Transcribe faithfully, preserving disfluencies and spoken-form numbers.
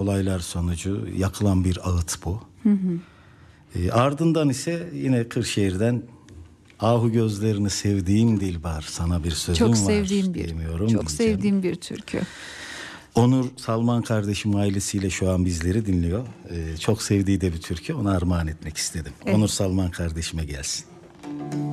olaylar sonucu yakılan bir ağıt bu. Hı hı. E, ardından ise yine Kırşehir'den ahu gözlerini sevdiğim Dilbar, sana bir sözüm çok var. Sevdiğim bir, diyemiyorum çok diyeceğim. sevdiğim bir türkü. Onur Salman kardeşim ailesiyle şu an bizleri dinliyor. Ee, çok sevdiği de bir türkü, ona armağan etmek istedim. Evet. Onur Salman kardeşime gelsin.